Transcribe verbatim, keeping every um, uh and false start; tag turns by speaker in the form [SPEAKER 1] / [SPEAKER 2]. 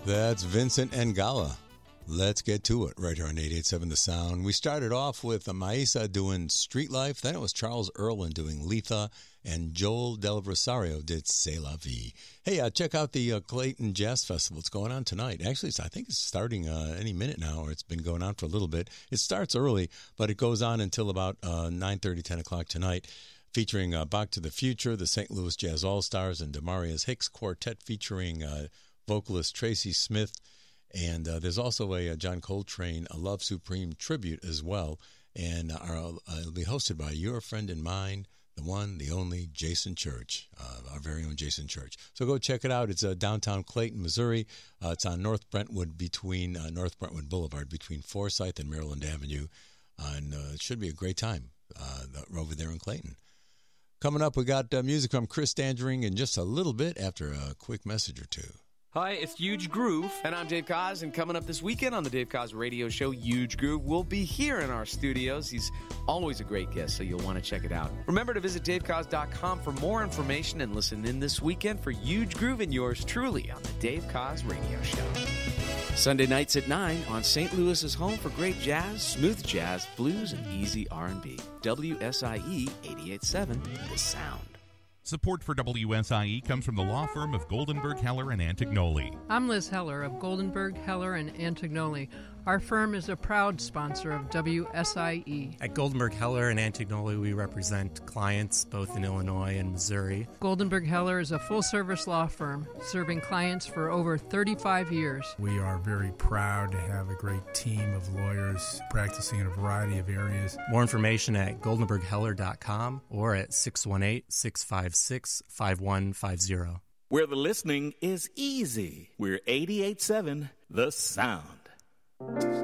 [SPEAKER 1] That's Vincent Ngala. Let's get to it right here on eight eighty-seven The Sound. We started off with Maisa doing Street Life. Then it was Charles Earland doing Letha. And Joel Del Rosario did C'est La Vie. Hey, uh, check out the uh, Clayton Jazz Festival. It's going on tonight. Actually, it's, I think it's starting uh, any minute now, or it's been going on for a little bit. It starts early, but it goes on until about uh, nine thirty, ten o'clock tonight, featuring uh, Back to the Future, the Saint Louis Jazz All-Stars, and Demarius Hicks Quartet featuring uh, vocalist Tracy Smith. And uh, there's also a, a John Coltrane, a Love Supreme tribute as well. And uh, uh, it'll be hosted by your friend and mine, the one, the only, Jason Church, uh, our very own Jason Church. So go check it out. It's uh, downtown Clayton, Missouri. Uh, it's on North Brentwood between uh, North Brentwood Boulevard between Forsyth and Maryland Avenue. Uh, and uh, it should be a great time uh, over there in Clayton. Coming up, we got uh, music from Chris Standring in just a little bit after a quick message or two.
[SPEAKER 2] Hi, it's Huge Groove, and I'm Dave Koz, and coming up this weekend on the Dave Koz radio show, Huge Groove will be here in our studios. He's always a great guest, so you'll want to check it out. Remember to visit dave koz dot com for more information and listen in this weekend for Huge Groove and yours truly on the Dave Koz radio show. Sunday nights at nine on Saint Louis's home for great jazz, smooth jazz, blues, and easy R and B. W S I E eighty-eight point seven, The Sound.
[SPEAKER 3] Support for W S I E comes from the law firm of Goldenberg, Heller, and Antignoli.
[SPEAKER 4] I'm Liz Heller of Goldenberg, Heller, and Antignoli. Our firm is a proud sponsor of W S I E.
[SPEAKER 5] At Goldenberg, Heller, and Antignoli, we represent clients both in Illinois and Missouri.
[SPEAKER 4] Goldenberg, Heller is a full-service law firm serving clients for over thirty-five years.
[SPEAKER 6] We are very proud to have a great team of lawyers practicing in a variety of areas.
[SPEAKER 5] More information at goldenberg heller dot com or at six one eight, six five six, five one five zero.
[SPEAKER 7] Where the listening is easy. We're eighty-eight point seven The Sound.